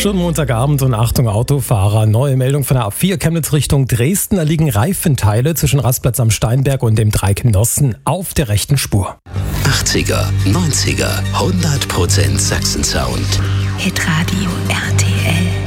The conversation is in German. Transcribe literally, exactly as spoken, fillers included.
Schon Montagabend und Achtung Autofahrer. Neue Meldung von der A vier Chemnitz Richtung Dresden. Da liegen Reifenteile zwischen Rastplatz am Steinberg und dem Dreieck Nossen auf der rechten Spur. achtziger, neunziger, hundert Prozent Sachsen-Sound. Hitradio R T L.